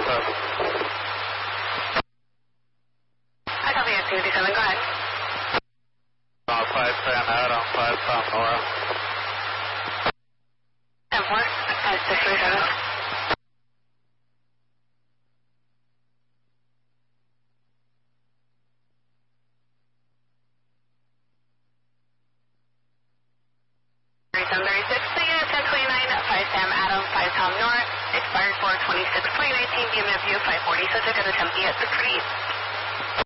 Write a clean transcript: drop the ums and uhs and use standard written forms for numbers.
I copy activity 7, go ahead. 510 Adam, 5 Tom Nora. 10-4, 637. Adam, 5 Tom North, expired 4/26/2019, BMFU 540, subject at the Tempe at 6 feet.